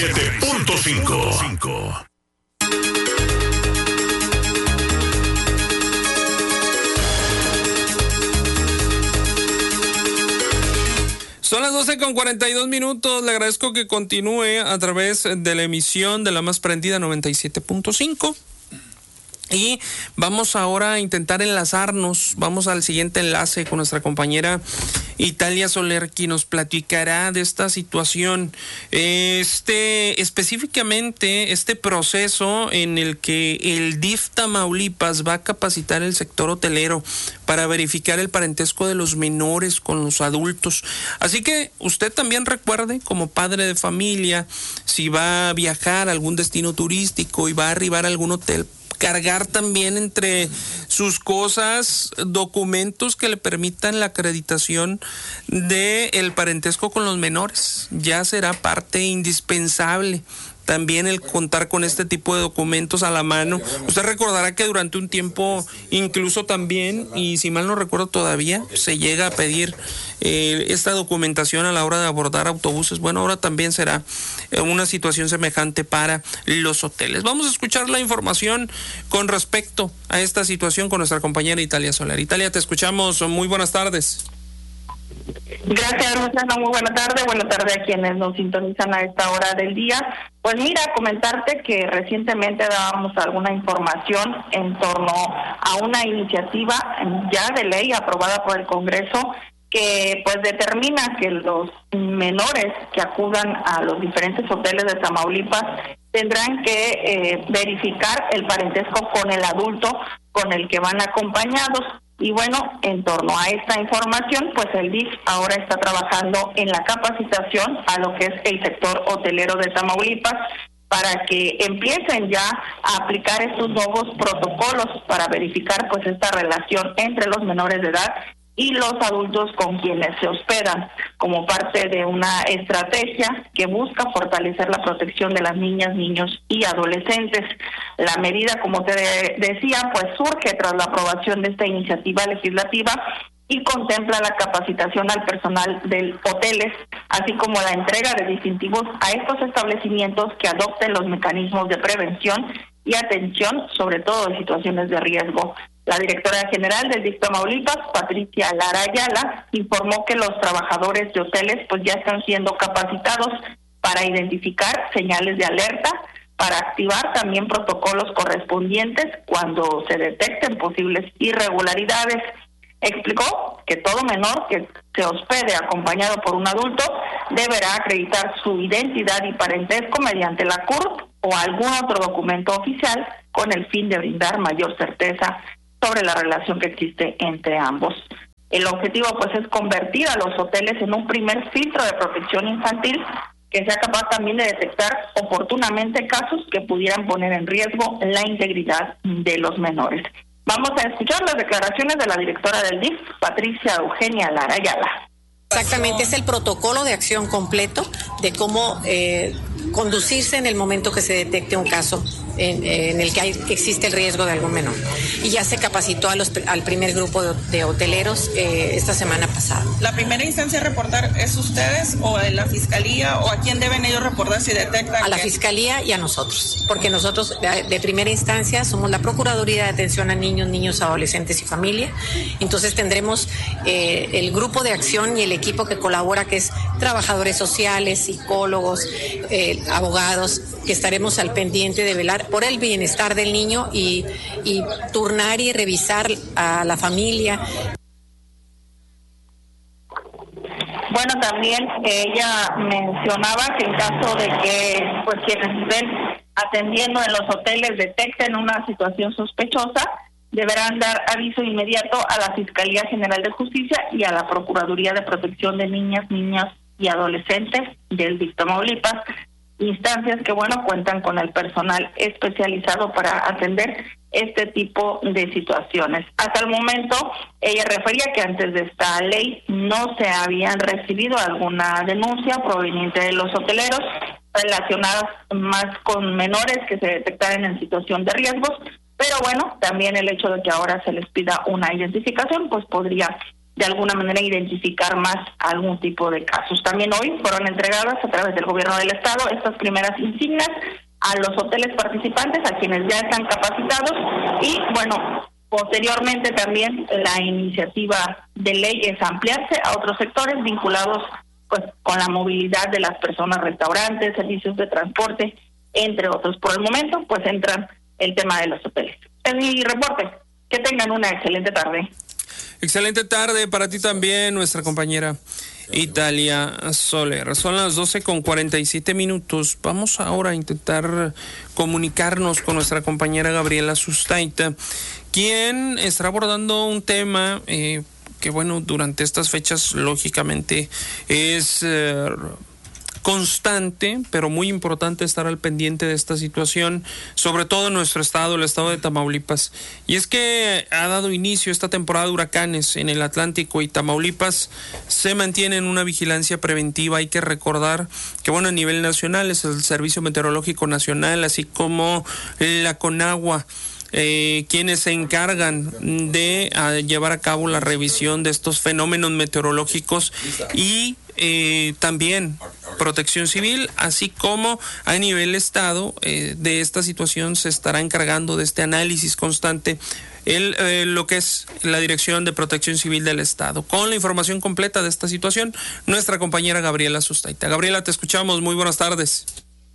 97.5. Son las 12:42. Le agradezco que continúe a través de la emisión de la más prendida 97.5. Y vamos ahora a intentar enlazarnos. Vamos al siguiente enlace con nuestra compañera Italia Soler, quien nos platicará de esta situación, específicamente este proceso en el que el DIF Tamaulipas va a capacitar el sector hotelero para verificar el parentesco de los menores con los adultos. Así que usted también recuerde, como padre de familia, si va a viajar a algún destino turístico y va a arribar a algún hotel, cargar también entre sus cosas documentos que le permitan la acreditación del parentesco con los menores. Ya será parte indispensable también el contar con este tipo de documentos a la mano. Usted recordará que durante un tiempo, incluso también, y si mal no recuerdo todavía, se llega a pedir esta documentación a la hora de abordar autobuses. Bueno, ahora también será una situación semejante para los hoteles. Vamos a escuchar la información con respecto a esta situación con nuestra compañera Italia Soler. Italia, te escuchamos. Muy buenas tardes. Gracias, Luciano. Muy buena tarde. Buena tarde a quienes nos sintonizan a esta hora del día. Pues mira, comentarte que recientemente dábamos alguna información en torno a una iniciativa ya de ley aprobada por el Congreso que pues determina que los menores que acudan a los diferentes hoteles de Tamaulipas tendrán que verificar el parentesco con el adulto con el que van acompañados. Y bueno, en torno a esta información, pues el DIF ahora está trabajando en la capacitación a lo que es el sector hotelero de Tamaulipas para que empiecen ya a aplicar estos nuevos protocolos para verificar pues esta relación entre los menores de edad y los adultos con quienes se hospedan, como parte de una estrategia que busca fortalecer la protección de las niñas, niños y adolescentes. La medida, como te decía, pues surge tras la aprobación de esta iniciativa legislativa y contempla la capacitación al personal de hoteles, así como la entrega de distintivos a estos establecimientos que adopten los mecanismos de prevención y atención, sobre todo en situaciones de riesgo. La directora general del DIF Tamaulipas, Patricia Lara Ayala, informó que los trabajadores de hoteles pues ya están siendo capacitados para identificar señales de alerta, para activar también protocolos correspondientes cuando se detecten posibles irregularidades. Explicó que todo menor que se hospede acompañado por un adulto deberá acreditar su identidad y parentesco mediante la CURP o algún otro documento oficial con el fin de brindar mayor certeza sobre la relación que existe entre ambos. El objetivo pues es convertir a los hoteles en un primer filtro de protección infantil que sea capaz también de detectar oportunamente casos que pudieran poner en riesgo la integridad de los menores. Vamos a escuchar las declaraciones de la directora del DIF, Patricia Eugenia Lara Ayala. Exactamente, es el protocolo de acción completo de cómo conducirse en el momento que se detecte un caso en el que existe el riesgo de algún menor. Y ya se capacitó al primer grupo de hoteleros esta semana pasada. ¿La primera instancia a reportar es ustedes o la fiscalía o a quién deben ellos reportar si detectan? A la fiscalía y a nosotros, porque nosotros de primera instancia somos la Procuraduría de Atención a Niños, Adolescentes y Familia. Entonces tendremos el grupo de acción y el equipo que colabora, que es trabajadores sociales, psicólogos, abogados, que estaremos al pendiente de velar por el bienestar del niño y turnar y revisar a la familia. Bueno, también ella mencionaba que en caso de que pues quienes estén atendiendo en los hoteles detecten una situación sospechosa, deberán dar aviso inmediato a la Fiscalía General de Justicia y a la Procuraduría de Protección de Niñas, Niños y Adolescentes del DIF Tamaulipas, instancias que, bueno, cuentan con el personal especializado para atender este tipo de situaciones. Hasta el momento, ella refería que antes de esta ley no se habían recibido alguna denuncia proveniente de los hoteleros relacionadas más con menores que se detectaran en situación de riesgos, pero bueno, también el hecho de que ahora se les pida una identificación, pues podría de alguna manera identificar más algún tipo de casos. También hoy fueron entregadas a través del gobierno del estado estas primeras insignias a los hoteles participantes, a quienes ya están capacitados, y bueno, posteriormente también la iniciativa de ley es ampliarse a otros sectores vinculados pues con la movilidad de las personas, restaurantes, servicios de transporte, entre otros. Por el momento, pues entra el tema de los hoteles. Es mi reporte. Que tengan una excelente tarde. Excelente tarde para ti también, nuestra compañera Italia Soler. Son las 12:47. Vamos ahora a intentar comunicarnos con nuestra compañera Gabriela Sustaita, quien estará abordando un tema que, bueno, durante estas fechas lógicamente es constante, pero muy importante estar al pendiente de esta situación, sobre todo en nuestro estado, el estado de Tamaulipas. Y es que ha dado inicio esta temporada de huracanes en el Atlántico y Tamaulipas se mantiene en una vigilancia preventiva. Hay que recordar que, bueno, a nivel nacional es el Servicio Meteorológico Nacional, así como la CONAGUA, quienes se encargan de llevar a cabo la revisión de estos fenómenos meteorológicos, y también Protección Civil, así como a nivel estado de esta situación se estará encargando de este análisis constante lo que es la Dirección de Protección Civil del Estado. Con la información completa de esta situación, nuestra compañera Gabriela Sustaita. Gabriela, te escuchamos. Muy buenas tardes.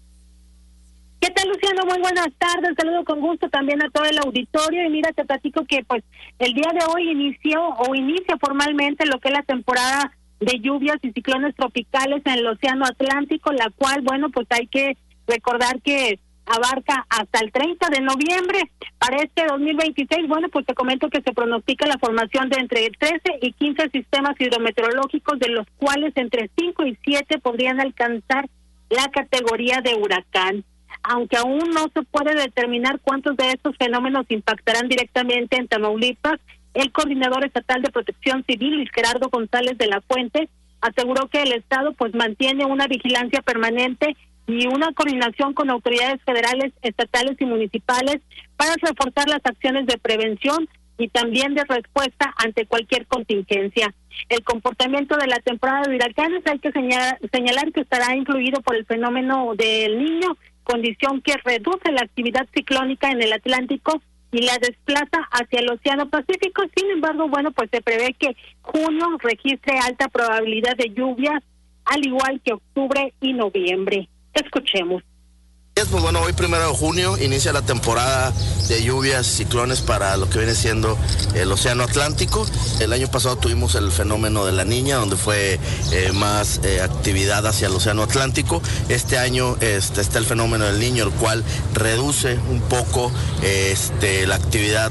¿Qué tal, Luciano? Muy buenas tardes. Saludo con gusto también a todo el auditorio. Y mira, te platico que pues el día de hoy inicia formalmente lo que es la temporada de lluvias y ciclones tropicales en el Océano Atlántico, la cual, bueno, pues hay que recordar que abarca hasta el 30 de noviembre. Para este 2026, bueno, pues te comento que se pronostica la formación de entre 13 y 15 sistemas hidrometeorológicos, de los cuales entre 5 y 7 podrían alcanzar la categoría de huracán. Aunque aún no se puede determinar cuántos de estos fenómenos impactarán directamente en Tamaulipas, el coordinador estatal de Protección Civil, Luis Gerardo González de la Fuente, aseguró que el Estado pues mantiene una vigilancia permanente y una coordinación con autoridades federales, estatales y municipales para reforzar las acciones de prevención y también de respuesta ante cualquier contingencia. El comportamiento de la temporada de huracanes hay que señalar que estará influido por el fenómeno del Niño, condición que reduce la actividad ciclónica en el Atlántico y la desplaza hacia el Océano Pacífico. Sin embargo, bueno, pues se prevé que junio registre alta probabilidad de lluvias, al igual que octubre y noviembre. Escuchemos. Pues bueno, hoy 1 de junio inicia la temporada de lluvias, ciclones para lo que viene siendo el Océano Atlántico. El año pasado tuvimos el fenómeno de la Niña, donde fue más actividad hacia el Océano Atlántico. Este año está el fenómeno del Niño, el cual reduce un poco la actividad,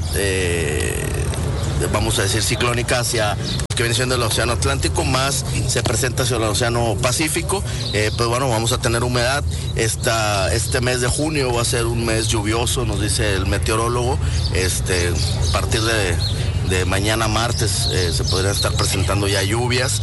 vamos a decir, ciclónica hacia que viene siendo el Océano Atlántico, más se presenta hacia el Océano Pacífico. Pues bueno, vamos a tener humedad. Este mes de junio va a ser un mes lluvioso, nos dice el meteorólogo. A partir de mañana martes se podrían estar presentando ya lluvias.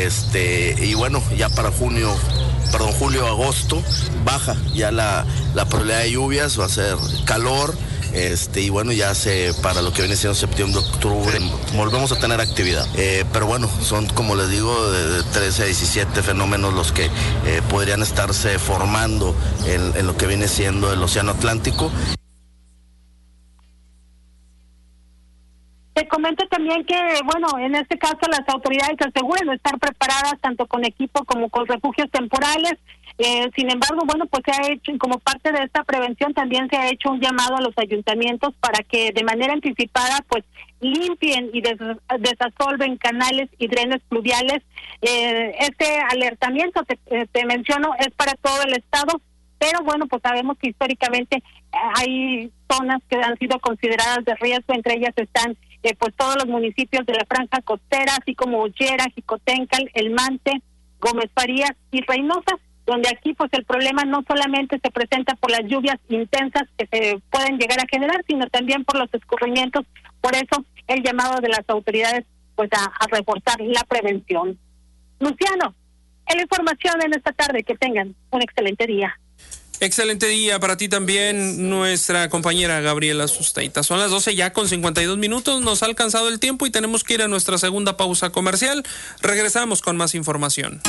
Y bueno, ya para julio, agosto, baja ya la probabilidad de lluvias, va a ser calor. Y bueno, ya para lo que viene siendo septiembre, octubre, volvemos a tener actividad. Pero bueno, son, como les digo, de 13 a 17 fenómenos los que podrían estarse formando en lo que viene siendo el Océano Atlántico. Te comento también que, bueno, en este caso las autoridades aseguran estar preparadas tanto con equipo como con refugios temporales. Sin embargo, bueno, pues se ha hecho, como parte de esta prevención, también se ha hecho un llamado a los ayuntamientos para que de manera anticipada, pues, limpien y desasolven canales y drenes pluviales. Este alertamiento, te menciono, es para todo el estado, pero bueno, pues sabemos que históricamente hay zonas que han sido consideradas de riesgo, entre ellas están pues todos los municipios de la franja costera, así como Ollera, Jicotencal, El Mante, Gómez Farías y Reynosa, donde aquí pues el problema no solamente se presenta por las lluvias intensas que se pueden llegar a generar, sino también por los escurrimientos. Por eso el llamado de las autoridades pues a reforzar la prevención. Luciano, es la información en esta tarde. Que tengan un excelente día. Excelente día para ti también, nuestra compañera Gabriela Susteita. Son las 12 ya con 52 minutos, nos ha alcanzado el tiempo y tenemos que ir a nuestra segunda pausa comercial. Regresamos con más información.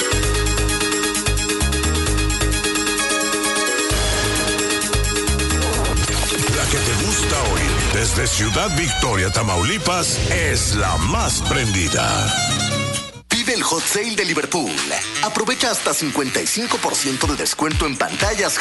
La que te gusta oír desde Ciudad Victoria, Tamaulipas, es la más prendida. Vive el Hot Sale de Liverpool. Aprovecha hasta 55% de descuento en pantallas